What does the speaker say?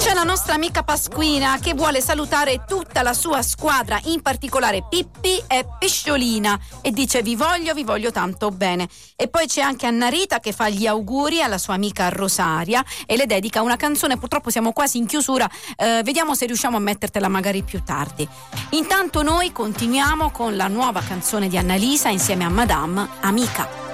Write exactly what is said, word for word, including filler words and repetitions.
C'è la nostra amica Pasquina che vuole salutare tutta la sua squadra, in particolare Pippi e Pisciolina, e dice: vi voglio, vi voglio tanto bene. E poi c'è anche Anna Rita che fa gli auguri alla sua amica Rosaria e le dedica una canzone. Purtroppo siamo quasi in chiusura, eh, vediamo se riusciamo a mettertela magari più tardi. Intanto noi continuiamo con la nuova canzone di Annalisa insieme a Madame, Amica.